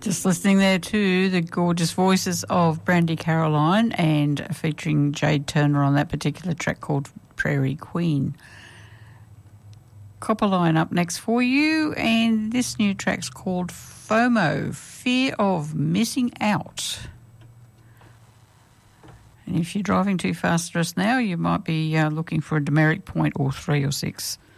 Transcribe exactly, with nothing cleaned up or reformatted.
Just listening there to the gorgeous voices of Brandy Caroline and featuring Jade Turner on that particular track called Prairie Queen. Copperline up next for you, and this new track's called FOMO, Fear of Missing Out. And if you're driving too fast for us now, you might be uh, looking for a demerit point or three or six.